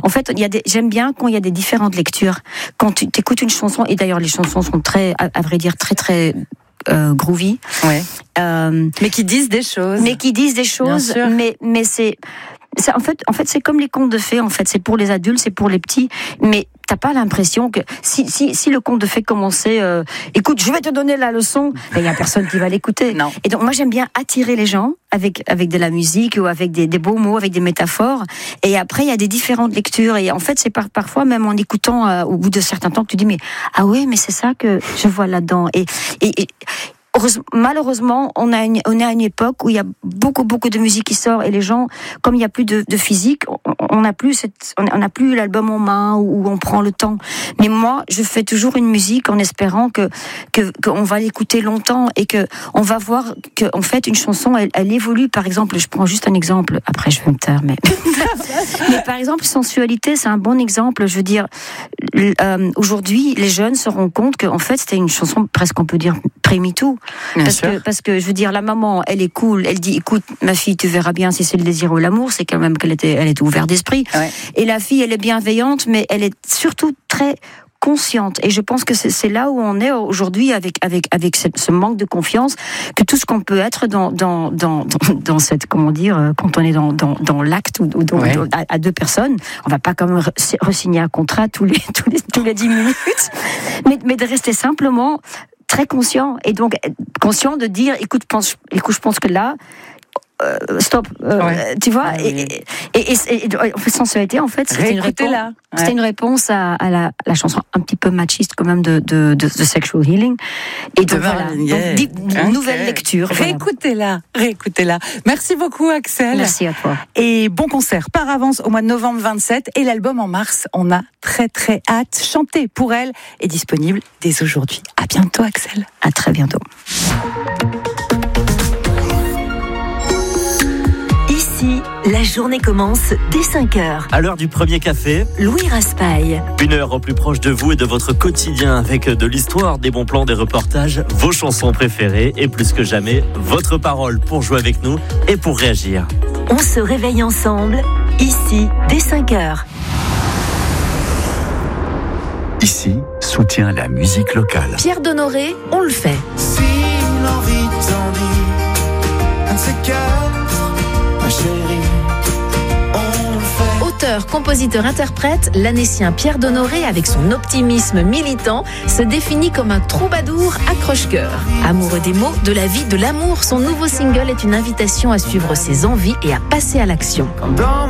En fait, j'aime bien quand il y a des différentes lectures. Quand tu écoutes une chanson, et d'ailleurs les chansons sont très, à vrai dire, très très groovy. Ouais. Mais qui disent des choses. Mais c'est en fait c'est comme les contes de fées. En fait, c'est pour les adultes, c'est pour les petits. Mais t'as pas l'impression que si le conte de fées commençait, écoute, je vais te donner la leçon, il y a personne qui va l'écouter. Non. Et donc moi j'aime bien attirer les gens avec de la musique ou avec des beaux mots, avec des métaphores. Et après il y a des différentes lectures. Et en fait c'est parfois même en écoutant au bout de certains temps que tu dis mais ah ouais mais c'est ça que je vois là-dedans. Et malheureusement, on est à une époque où il y a beaucoup de musique qui sort et les gens, comme il y a plus de physique, on n'a plus l'album en main où on prend le temps. Mais moi, je fais toujours une musique en espérant qu'on va l'écouter longtemps et que on va voir que en fait une chanson elle évolue. Par exemple, je prends juste un exemple. Après, je vais me taire, mais par exemple, Sensualité, c'est un bon exemple. Je veux dire, aujourd'hui, les jeunes se rendent compte que en fait, c'était une chanson presque on peut dire pré-MeToo. Parce que je veux dire, la maman, elle est cool, elle dit, écoute, ma fille, tu verras bien si c'est le désir ou l'amour, c'est quand même elle était ouverte d'esprit. Ouais. Et la fille, elle est bienveillante, mais elle est surtout très consciente. Et je pense que c'est là où on est aujourd'hui avec ce manque de confiance, que tout ce qu'on peut être dans cette, comment dire, quand on est dans l'acte ou à deux personnes, on va pas quand même re-signer un contrat tous les 10 minutes, mais de rester simplement très conscient, et donc conscient de dire écoute, je pense que là stop, tu vois. Et Sensualité, en fait, c'était une réponse à la chanson un petit peu machiste quand même de Sexual Healing. Et donc donc, nouvelle lecture. Réécoutez-la. Merci beaucoup, Axel. Merci à toi. Et bon concert par avance au mois de novembre 27 et l'album en mars. On a très très hâte. Chanter pour elle est disponible dès aujourd'hui. À bientôt, Axel. À très bientôt. La journée commence dès 5h. À l'heure du premier café, Louis Raspail. 1 heure au plus proche de vous et de votre quotidien avec de l'histoire, des bons plans, des reportages, vos chansons préférées et plus que jamais, votre parole pour jouer avec nous et pour réagir. On se réveille ensemble, ici, dès 5h. Ici, soutient la musique locale. Pierre Donoré, on le fait. Si l'envie t'en dit, un de ces quatre, ma chérie, on le fait. Auteur, compositeur, interprète, l'Annécien Pierre Donoré, avec son optimisme militant, se définit comme un troubadour accroche-cœur. Amoureux des mots, de la vie, de l'amour, son nouveau single est une invitation à suivre ses envies et à passer à l'action. Quand dans